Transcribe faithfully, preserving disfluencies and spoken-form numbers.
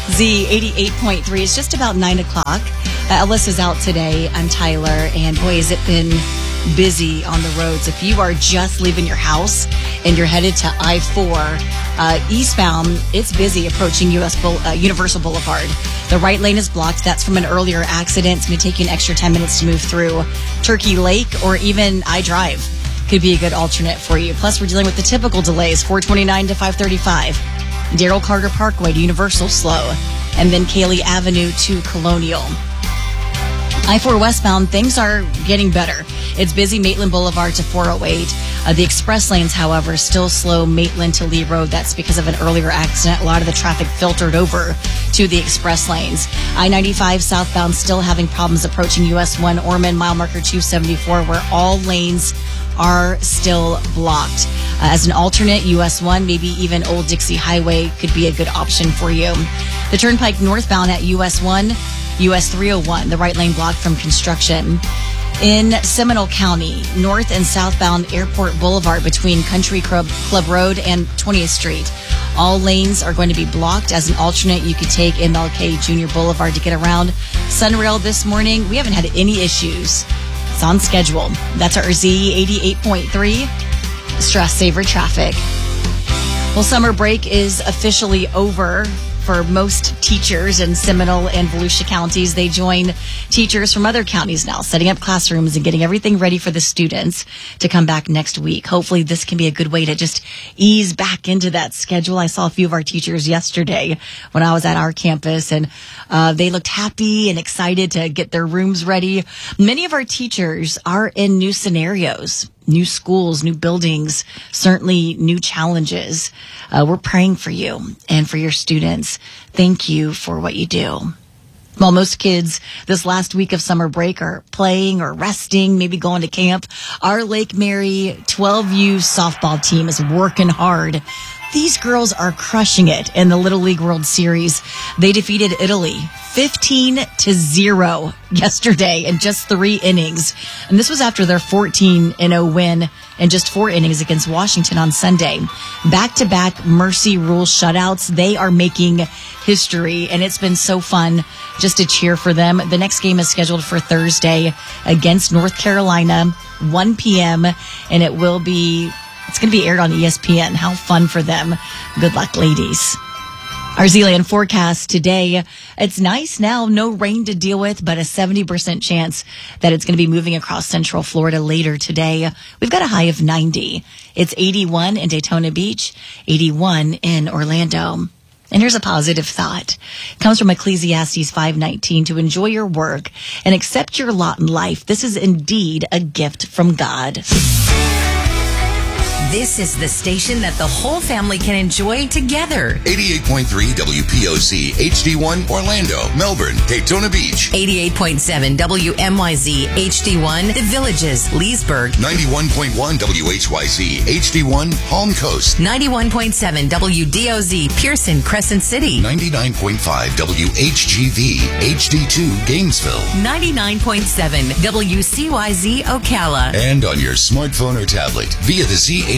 Z eighty-eight point three. It's just about nine o'clock. Uh, Ellis is out today. I'm Tyler. And boy, has it been busy on the roads. If you are just leaving your house and you're headed to I four uh, eastbound, it's busy approaching U S Bull, uh, Universal Boulevard. The right lane is blocked. That's from an earlier accident. It's going to take you an extra ten minutes to move through. Turkey Lake or even iDrive could be a good alternate for you. Plus, we're dealing with the typical delays, four twenty-nine to five thirty-five. Darrell Carter Parkway to Universal slow. And then Cayley Avenue to Colonial. I four westbound, things are getting better. It's busy Maitland Boulevard to four oh eight. Uh, the express lanes, however, still slow Maitland to Lee Road. That's because of an earlier accident. A lot of the traffic filtered over to the express lanes. I ninety-five southbound still having problems approaching U S one Ormond, mile marker two seventy-four, where all lanes are still blocked. Uh, as an alternate, U S one, maybe even Old Dixie Highway could be a good option for you. The Turnpike northbound at U S one, U S three oh one, the right lane blocked from construction. In Seminole County, north and southbound Airport Boulevard between Country Club, Club Road and twentieth Street. All lanes are going to be blocked. As an alternate, you could take M L K Junior Boulevard to get around. Sunrail this morning, we haven't had any issues. It's on schedule. That's our Z eighty-eight point three Stress Saver Traffic. Well, summer break is officially over for most teachers in Seminole and Volusia counties. They join teachers from other counties now, setting up classrooms and getting everything ready for the students to come back next week. Hopefully this can be a good way to just ease back into that schedule. I saw a few of our teachers yesterday when I was at our campus, and uh, they looked happy and excited to get their rooms ready. Many of our teachers are in new scenarios. New schools, new buildings, certainly new challenges. Uh, we're praying for you and for your students. Thank you for what you do. While most kids this last week of summer break are playing or resting, maybe going to camp, our Lake Mary twelve U softball team is working hard. These girls are crushing it in the Little League World Series. They defeated Italy fifteen to zero yesterday in just three innings. And this was after their fourteen and oh win in just four innings against Washington on Sunday. Back-to-back Mercy Rule shutouts. They are making history, and it's been so fun just to cheer for them. The next game is scheduled for Thursday against North Carolina, one p.m., and it will be It's going to be aired on E S P N. How fun for them. Good luck, ladies. Our Z-Land forecast today, it's nice now, no rain to deal with, but a seventy percent chance that it's going to be moving across central Florida later today. We've got a high of ninety. It's eighty-one in Daytona Beach, eighty-one in Orlando. And here's a positive thought. It comes from Ecclesiastes five nineteen. To enjoy your work and accept your lot in life, this is indeed a gift from God. This is the station that the whole family can enjoy together. eighty-eight point three W P O Z, H D one, Orlando, Melbourne, Daytona Beach. eighty-eight point seven W M Y Z, H D one, The Villages, Leesburg. ninety-one point one W H Y Z, H D one, Palm Coast. ninety-one point seven W D O Z, Pearson, Crescent City. ninety-nine point five W H G V, H D two, Gainesville. ninety-nine point seven W C Y Z, Ocala. And on your smartphone or tablet via the Z